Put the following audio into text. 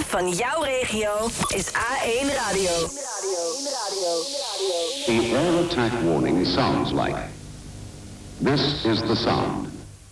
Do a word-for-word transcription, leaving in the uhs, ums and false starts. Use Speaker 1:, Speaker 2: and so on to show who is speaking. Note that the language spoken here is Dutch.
Speaker 1: van jouw regio is A één Radio.
Speaker 2: The air attack warning sounds like. This is the sound.